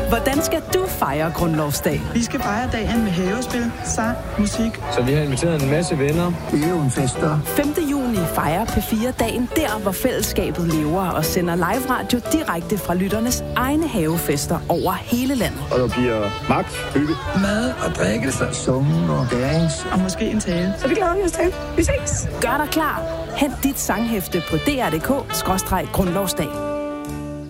Hvordan skal du fejre Grundlovsdag? Vi skal fejre dagen med havespil, sang, musik. Så vi har inviteret en masse venner. Det er jo en fester. 5. juni fejrer P4 dagen der, hvor fællesskabet lever og sender live radio direkte fra lytternes egne havefester over hele landet. Og der bliver magt, hygge, mad og drikkelse, summen og dance. Og måske en tale. Så det glæder vi os til. Vi ses. Gør dig klar. Hent dit sanghæfte på dr.dk/grundlovsdag.